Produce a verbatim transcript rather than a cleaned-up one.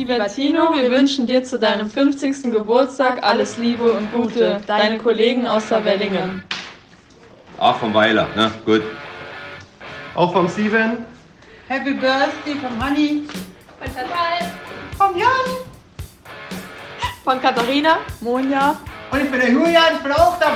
Lieber Tino, wir wünschen dir zu deinem fünfzigsten Geburtstag alles Liebe und Gute. Deine Kollegen aus der Wellingen. Auch vom Weiler, ne? Gut. Auch vom Steven. Happy Birthday vom Hanni. Von Chantal. Vom Jan. Von Katharina, Monja. Und ich bin der Julian, ich bin auch dabei.